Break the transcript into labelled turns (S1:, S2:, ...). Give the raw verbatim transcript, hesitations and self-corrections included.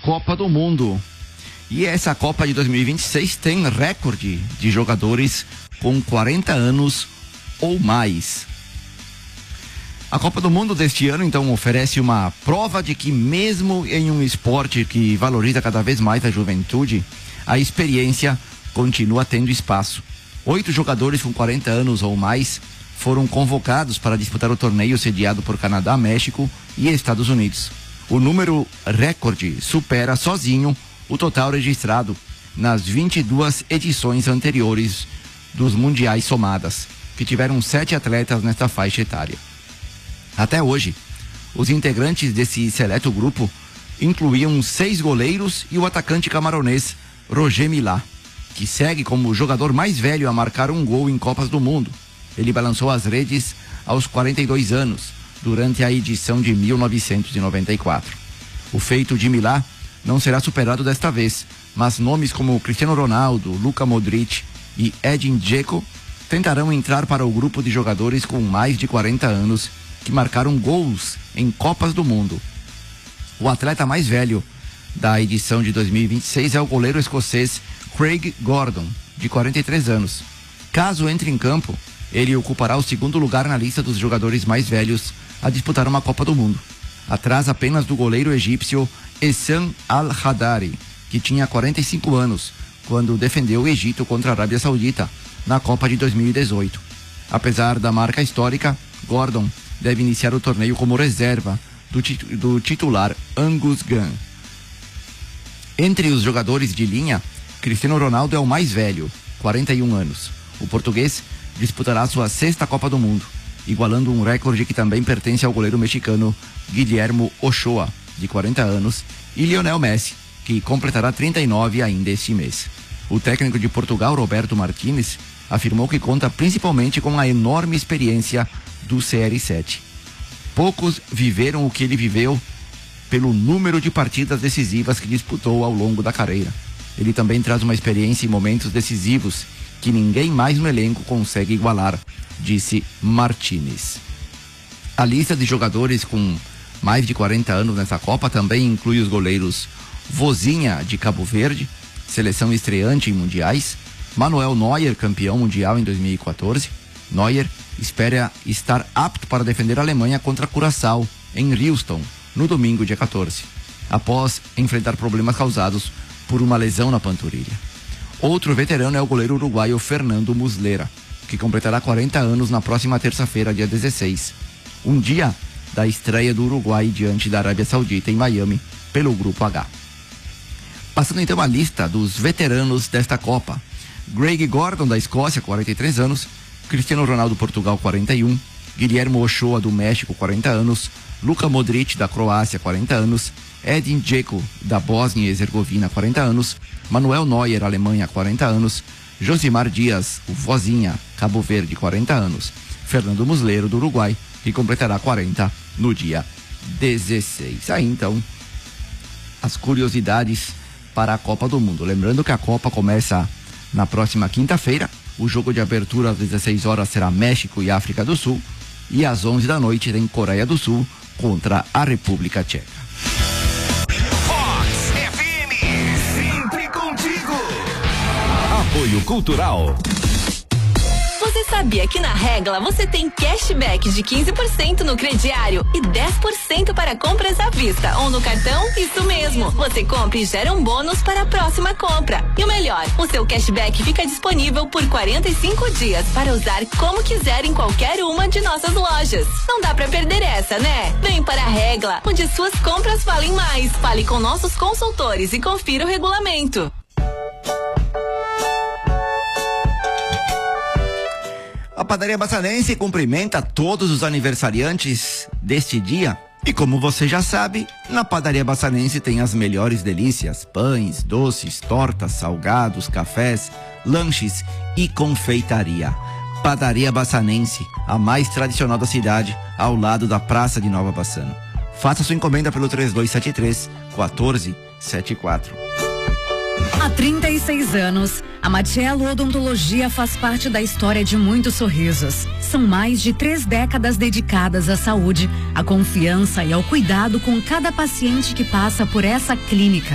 S1: Copa do Mundo. E essa Copa de dois mil e vinte e seis tem recorde de jogadores com quarenta anos ou mais. A Copa do Mundo deste ano, então, oferece uma prova de que mesmo em um esporte que valoriza cada vez mais a juventude, a experiência continua tendo espaço. Oito jogadores com quarenta anos ou mais foram convocados para disputar o torneio sediado por Canadá, México e Estados Unidos. O número recorde supera sozinho o total registrado nas vinte e duas edições anteriores dos mundiais somadas, que tiveram sete atletas nesta faixa etária. Até hoje, os integrantes desse seleto grupo incluíam seis goleiros e o atacante camaronês Roger Milá, que segue como o jogador mais velho a marcar um gol em Copas do Mundo. Ele balançou as redes aos quarenta e dois anos, durante a edição de mil novecentos e noventa e quatro. O feito de Milá não será superado desta vez, mas nomes como Cristiano Ronaldo, Luka Modric e Edin Dzeko tentarão entrar para o grupo de jogadores com mais de quarenta anos que marcaram gols em Copas do Mundo. O atleta mais velho da edição de dois mil e vinte e seis é o goleiro escocês Craig Gordon, de quarenta e três anos. Caso entre em campo, ele ocupará o segundo lugar na lista dos jogadores mais velhos a disputar uma Copa do Mundo, atrás apenas do goleiro egípcio Essam Al-Hadari, que tinha quarenta e cinco anos, quando defendeu o Egito contra a Arábia Saudita na Copa de dois mil e dezoito. Apesar da marca histórica, Gordon deve iniciar o torneio como reserva do, tit- do titular Angus Gunn. Entre os jogadores de linha, Cristiano Ronaldo é o mais velho, quarenta e um anos. O português disputará sua sexta Copa do Mundo, igualando um recorde que também pertence ao goleiro mexicano Guillermo Ochoa, de quarenta anos, e Lionel Messi, que completará trinta e nove ainda este mês. O técnico de Portugal, Roberto Martínez, afirmou que conta principalmente com a enorme experiência do C R sete. Poucos viveram o que ele viveu pelo número de partidas decisivas que disputou ao longo da carreira. Ele também traz uma experiência em momentos decisivos que ninguém mais no elenco consegue igualar, disse Martínez. A lista de jogadores com mais de quarenta anos nessa Copa também inclui os goleiros Vozinha, de Cabo Verde, seleção estreante em mundiais, Manuel Neuer, campeão mundial em dois mil e quatorze. Neuer espera estar apto para defender a Alemanha contra Curaçao, em Houston, no domingo, dia quatorze, após enfrentar problemas causados por uma lesão na panturrilha. Outro veterano é o goleiro uruguaio Fernando Muslera, que completará quarenta anos na próxima terça-feira, dia dezesseis, um dia da estreia do Uruguai diante da Arábia Saudita em Miami, pelo Grupo H. Passando então a lista dos veteranos desta Copa: Craig Gordon, da Escócia, quarenta e três anos, Cristiano Ronaldo, Portugal, quarenta e um, Guillermo Ochoa, do México, quarenta anos, Luka Modric, da Croácia, quarenta anos, Edin Dzeko, da Bósnia e Herzegovina, quarenta anos, Manuel Neuer, Alemanha, quarenta anos, Josimar Dias, o Vozinha, Cabo Verde, quarenta anos, Fernando Muslera, do Uruguai, que completará quarenta no dia dezesseis. Aí então, as curiosidades para a Copa do Mundo. Lembrando que a Copa começa na próxima quinta-feira. O jogo de abertura às dezesseis horas será México e África do Sul, e às onze da noite tem Coreia do Sul contra a República Tcheca.
S2: Fox F M, sempre contigo.
S3: Apoio Cultural.
S4: Você sabia que na Regla você tem cashback de quinze por cento no crediário e dez por cento para compras à vista ou no cartão? Isso mesmo, você compra e gera um bônus para a próxima compra. E o melhor, o seu cashback fica disponível por quarenta e cinco dias para usar como quiser em qualquer uma de nossas lojas. Não dá pra perder essa, né? Vem para a Regla, onde suas compras valem mais. Fale com nossos consultores e confira o regulamento.
S1: A Padaria Bassanense cumprimenta todos os aniversariantes deste dia. E como você já sabe, na Padaria Bassanense tem as melhores delícias: pães, doces, tortas, salgados, cafés, lanches e confeitaria. Padaria Bassanense, a mais tradicional da cidade, ao lado da Praça de Nova Bassano. Faça sua encomenda pelo três dois sete três, quatro sete quatro.
S5: Há trinta e seis anos, a Matiello Odontologia faz parte da história de muitos sorrisos. São mais de três décadas dedicadas à saúde, à confiança e ao cuidado com cada paciente que passa por essa clínica.